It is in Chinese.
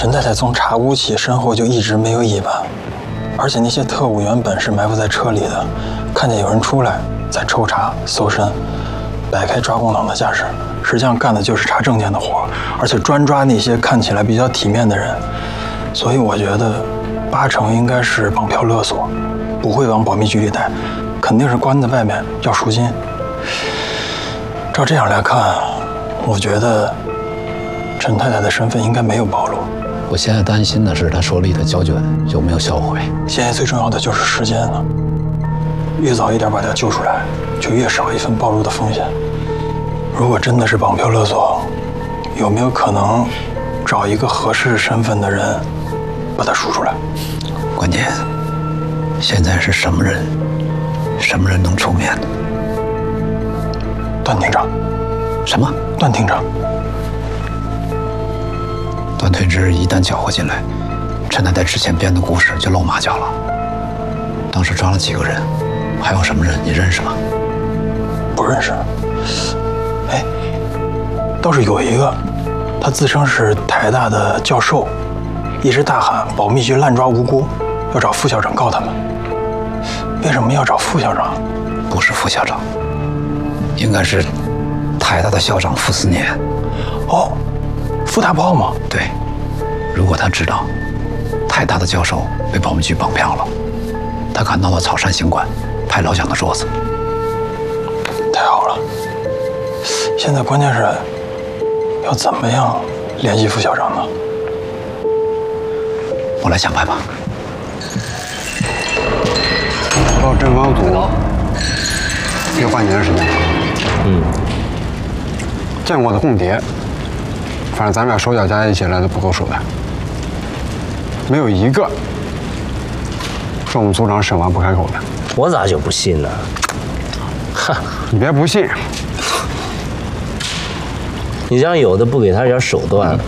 陈太太从茶屋起身后就一直没有尾巴，而且那些特务原本是埋伏在车里的，看见有人出来在抽查搜身，摆开抓共党的架势，实际上干的就是查证件的活，而且专抓那些看起来比较体面的人。所以我觉得80%应该是绑票勒索，不会往保密局里带，肯定是关在外面要赎金。照这样来看，我觉得陈太太的身份应该没有暴露。 我现在担心的是她手里的胶卷有没有销毁。 现在最重要的就是时间了，越早一点把她救出来，就越少一份暴露的风险。如果真的是绑票勒索，有没有可能找一个合适身份的人把她赎出来？ 关键现在是什么人能出面呢？ 段厅长。 什么？ 段厅长。 段推之一旦搅和进来，陈太太之前编的故事就露马脚了。当时抓了几个人，还有什么人你认识吗？ 不认识。哎，倒是有一个，他自称是台大的教授，一直大喊保密局滥抓无辜，要找副校长告他们。为什么要找副校长？ 不是副校长，应该是台大的校长傅斯年。 哦，傅大炮吗？ 对，如果他知道台大的教授被保密局绑票了，他敢闹到草山行馆拍老蒋的桌子。 太好了，现在关键是要怎么样联系副校长呢？ 我来想办法。 到侦防组有半年的时间了。见过的共谍，反正咱俩手脚加一起来都不够数的，没有一个是我们组长审完不开口的。 我咋就不信呢？哈， 你别不信。 你这样有的不给他点手段，